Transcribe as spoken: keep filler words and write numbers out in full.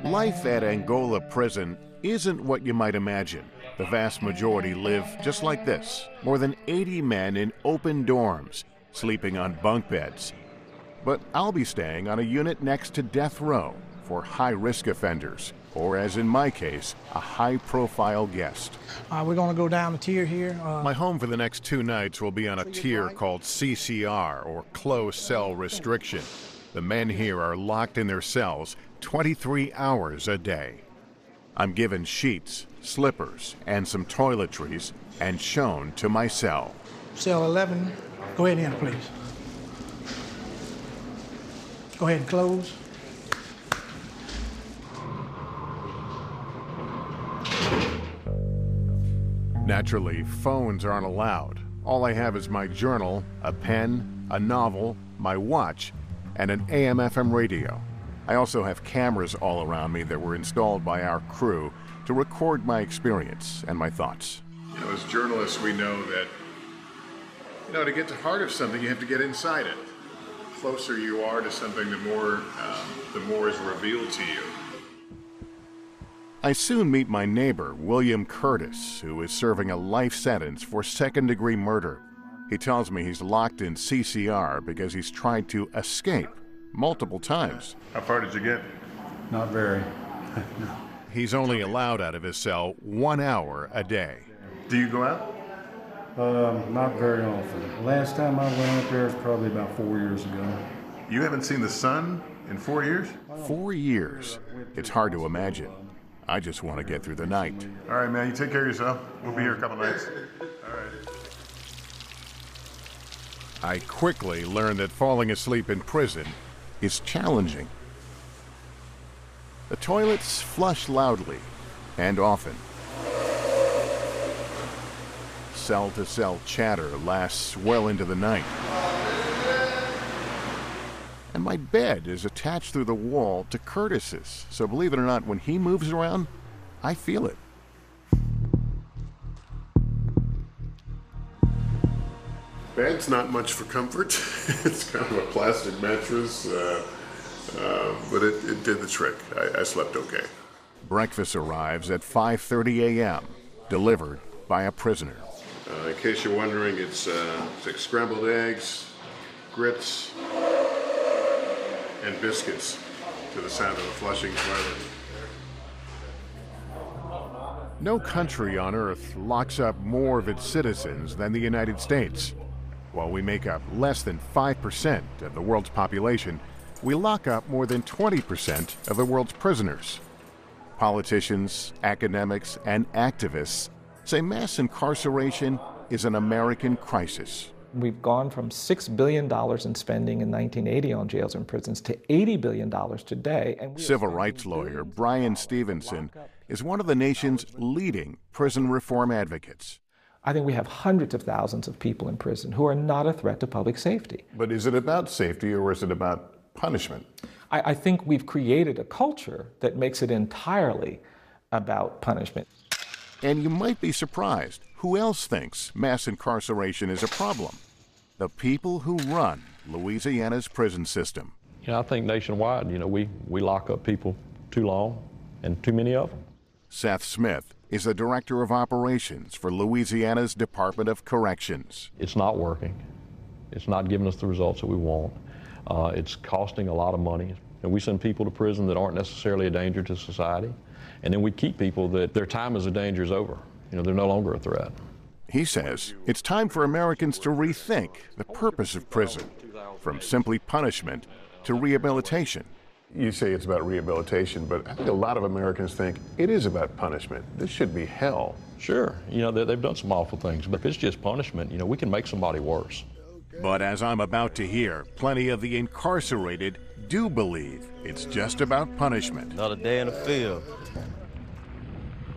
Life at Angola Prison isn't what you might imagine. The vast majority live just like this, more than eighty men in open dorms, sleeping on bunk beds. But I'll be staying on a unit next to death row for high-risk offenders, or as in my case, a high-profile guest. Uh, we're going to go down a tier here. Uh, My home for the next two nights will be on a tier called C C R, or Closed Cell Restriction. The men here are locked in their cells twenty-three hours a day. I'm given sheets, slippers, and some toiletries, and shown to my cell. Cell eleven, go ahead in, please. Go ahead and close. Naturally, phones aren't allowed. All I have is my journal, a pen, a novel, my watch, and an A M F M radio. I also have cameras all around me that were installed by our crew to record my experience and my thoughts. You know, as journalists, we know that, you know, to get to the heart of something, you have to get inside it. The closer you are to something, the more, um, the more is revealed to you. I soon meet my neighbor, William Curtis, who is serving a life sentence for second-degree murder. He tells me he's locked in C C R because he's tried to escape multiple times. How far did you get? Not very. He's only allowed out of his cell one hour a day. Do you go out? Um, not very often. Last time I went out there was probably about four years ago. You haven't seen the sun in four years? Four years. It's hard to imagine. I just want to get through the night. All right, man, you take care of yourself. We'll be here a couple nights. All right. I quickly learned that falling asleep in prison is challenging. The toilets flush loudly and often. Cell-to-cell chatter lasts well into the night. And my bed is attached through the wall to Curtis's, so believe it or not, when he moves around, I feel it. Bed's not much for comfort. It's kind of a plastic mattress, uh, uh, but it, it did the trick. I, I slept okay. Breakfast arrives at five thirty a m, delivered by a prisoner. Uh, in case you're wondering, it's uh, six scrambled eggs, grits, and biscuits to the sound of the flushing toilet. No country on earth locks up more of its citizens than the United States. While we make up less than five percent of the world's population, we lock up more than twenty percent of the world's prisoners. Politicians, academics, and activists say mass incarceration is an American crisis. We've gone from six billion dollars in spending in nineteen eighty on jails and prisons to eighty billion dollars today. And Civil rights lawyer Brian Stevenson is one of the nation's leading prison reform advocates. I think we have hundreds of thousands of people in prison who are not a threat to public safety. But is it about safety or is it about punishment? I, I think we've created a culture that makes it entirely about punishment. And you might be surprised. Who else thinks mass incarceration is a problem? The people who run Louisiana's prison system. You know, I think nationwide, you know, we, we lock up people too long and too many of them. Seth Smith is the Director of Operations for Louisiana's Department of Corrections. It's not working. It's not giving us the results that we want. Uh, it's costing a lot of money. And we send people to prison that aren't necessarily a danger to society. And then we keep people that their time as a danger is over. You know, they're no longer a threat. He says it's time for Americans to rethink the purpose of prison, from simply punishment to rehabilitation. You say it's about rehabilitation, but I think a lot of Americans think it is about punishment. This should be hell. Sure, you know, they, they've done some awful things, but if it's just punishment, you know, we can make somebody worse. But as I'm about to hear, plenty of the incarcerated do believe it's just about punishment. Another day in the field.